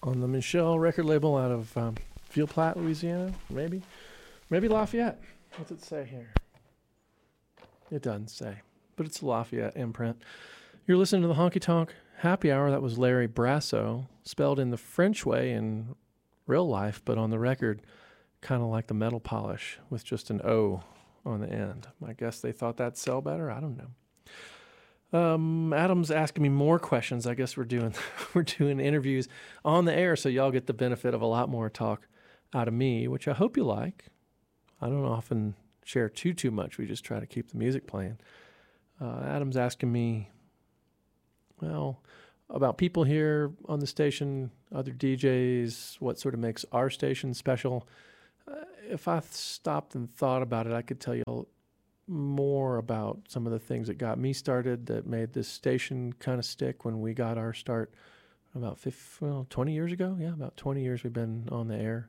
on the Michelle record label out of Ville Platte, Louisiana, maybe Lafayette. What's it say here? It doesn't say, but it's a Lafayette imprint. You're listening to the Honky Tonk Happy Hour. That was Larry Brasso, spelled in the French way in real life, but on the record, kind of like the metal polish with just an O on the end. I guess they thought that'd sell better. I don't know. Adam's asking me more questions. I guess we're doing interviews on the air, so y'all get the benefit of a lot more talk out of me, which I hope you like. I don't often share too much. We just try to keep the music playing. Adam's asking me, well, about people here on the station, other DJs, what sort of makes our station special. If I stopped and thought about it, I could tell you more about some of the things that got me started, that made this station kind of stick when we got our start about 20 years ago. Yeah, about 20 years we've been on the air.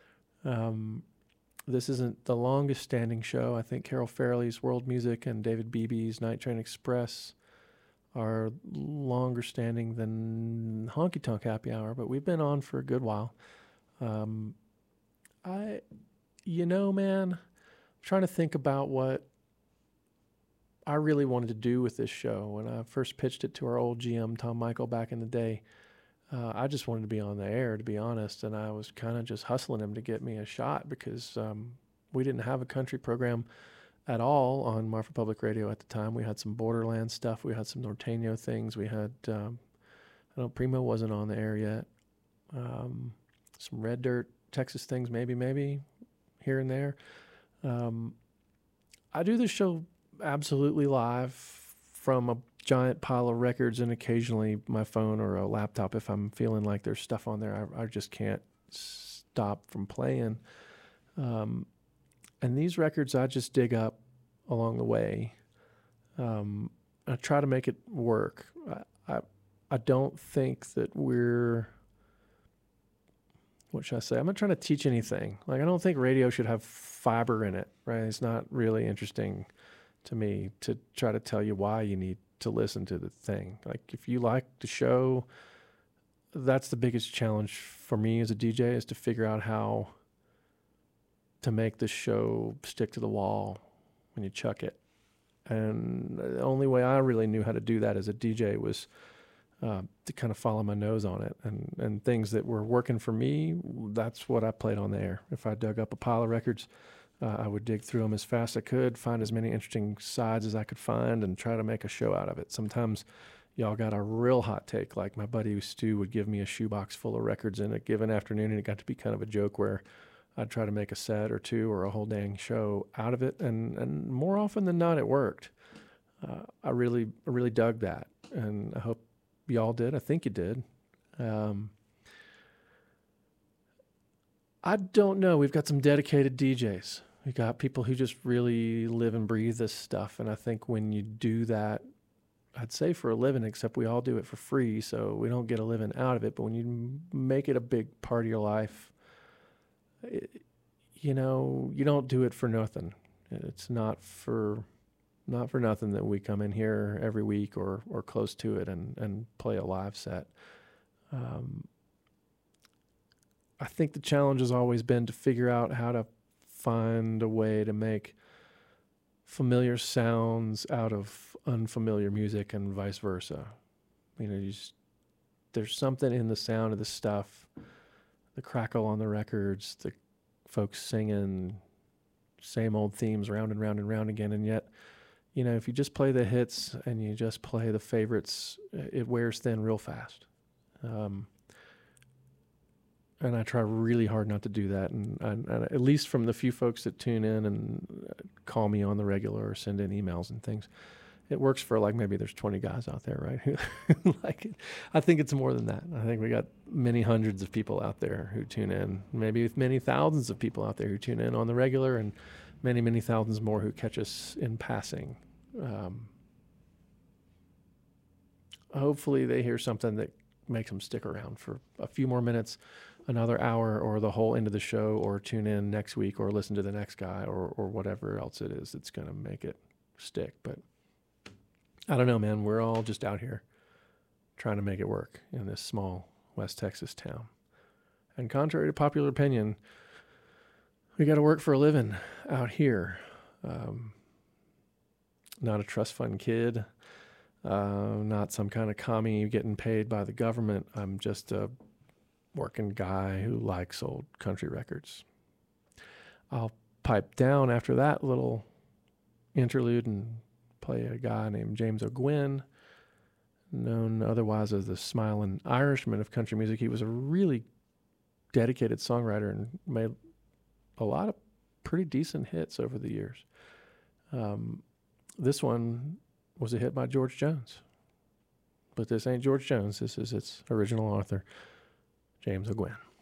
This isn't the longest standing show. I think Carol Fairley's World Music and David Beebe's Night Train Express are longer standing than Honky Tonk Happy Hour, but we've been on for a good while. Man, I'm trying to think about what I really wanted to do with this show. When I first pitched it to our old GM, Tom Michael, back in the day, I just wanted to be on the air, to be honest, and I was kind of just hustling him to get me a shot because we didn't have a country program at all on Marfa Public Radio at the time. We had some Borderland stuff. We had some Norteño things. We had, I know Primo wasn't on the air yet. Some Red Dirt, Texas things, maybe here and there. I do this show absolutely live from a giant pile of records and occasionally my phone or a laptop if I'm feeling like there's stuff on there I just can't stop from playing. And these records I just dig up along the way. I try to make it work. I don't think that we're, what should I say? I'm not trying to teach anything. Like, I don't think radio should have fiber in it, right? It's not really interesting to me to try to tell you why you need to listen to the thing. Like, if you like the show, that's the biggest challenge for me as a DJ, is to figure out how to make the show stick to the wall when you chuck it. And the only way I really knew how to do that as a DJ was to kind of follow my nose on it, and things that were working for me, that's what I played on the air. If I dug up a pile of records, I would dig through them as fast as I could, find as many interesting sides as I could find, and try to make a show out of it. Sometimes y'all got a real hot take, like my buddy Stu would give me a shoebox full of records in a given afternoon, and it got to be kind of a joke where I'd try to make a set or two or a whole dang show out of it, and more often than not, it worked. I really dug that, and I hope y'all did. I think you did. I don't know. We've got some dedicated DJs. We got people who just really live and breathe this stuff, and I think when you do that, I'd say for a living, except we all do it for free, so we don't get a living out of it, but when you make it a big part of your life, you don't do it for nothing. It's not for nothing that we come in here every week or close to it and play a live set. I think the challenge has always been to figure out how to find a way to make familiar sounds out of unfamiliar music and vice versa. There's something in the sound of the stuff, the crackle on the records, the folks singing same old themes round and round and round again, and yet, if you just play the hits and you just play the favorites, it wears thin real fast. And I try really hard not to do that. And at least from the few folks that tune in and call me on the regular or send in emails and things, it works for maybe there's 20 guys out there, right? Who like it. I think it's more than that. I think we got many hundreds of people out there who tune in, maybe many thousands of people out there who tune in on the regular, and many, many thousands more who catch us in passing. Hopefully they hear something that makes them stick around for a few more minutes, another hour, or the whole end of the show, or tune in next week, or listen to the next guy, or whatever else it is that's going to make it stick. But I don't know, man. We're all just out here trying to make it work in this small West Texas town. And contrary to popular opinion, we got to work for a living out here. Not a trust fund kid, not some kind of commie getting paid by the government. I'm just a working guy who likes old country records. I'll pipe down after that little interlude and play a guy named James O'Gwyn, known otherwise as the Smiling Irishman of country music. He was a really dedicated songwriter and made a lot of pretty decent hits over the years. This one was a hit by George Jones. But this ain't George Jones. This is its original author, James O'Gwyn.